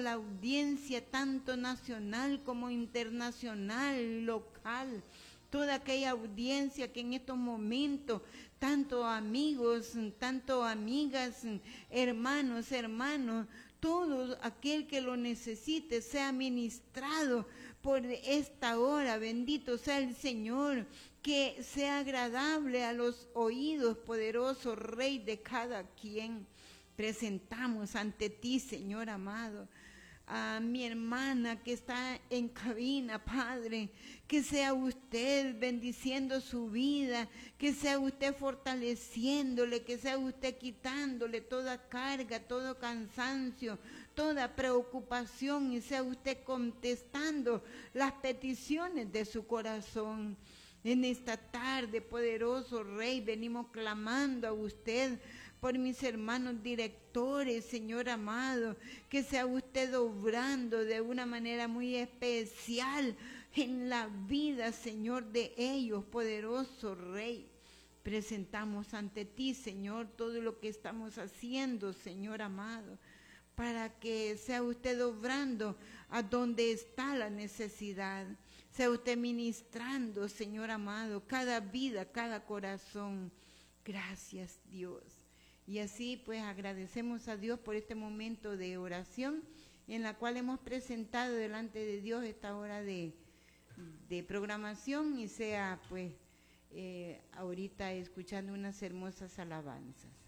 la audiencia, tanto nacional como internacional, local, toda aquella audiencia que en estos momentos, tanto amigos, tanto amigas, hermanos, todo aquel que lo necesite sea ministrado por esta hora. Bendito sea el Señor, que sea agradable a los oídos, poderoso Rey de cada quien. Presentamos ante ti, Señor amado, a mi hermana que está en cabina, Padre, que sea usted bendiciendo su vida, que sea usted fortaleciéndole, que sea usted quitándole toda carga, todo cansancio, toda preocupación, y sea usted contestando las peticiones de su corazón. En esta tarde, poderoso Rey, venimos clamando a usted por mis hermanos directores, Señor amado, que sea usted obrando de una manera muy especial en la vida, Señor, de ellos, poderoso Rey. Presentamos ante ti, Señor, todo lo que estamos haciendo, Señor amado, para que sea usted obrando a donde está la necesidad. Sea usted ministrando, Señor amado, cada vida, cada corazón. Gracias, Dios. Y así pues agradecemos a Dios por este momento de oración en la cual hemos presentado delante de Dios esta hora de programación, y sea pues ahorita escuchando unas hermosas alabanzas.